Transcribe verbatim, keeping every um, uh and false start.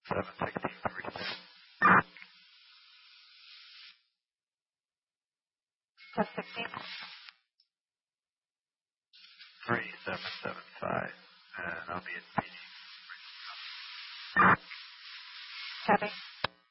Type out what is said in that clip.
seven sixteen thirty-six. ten sixteen. three seven seven five. And I'll be at P D. Copy.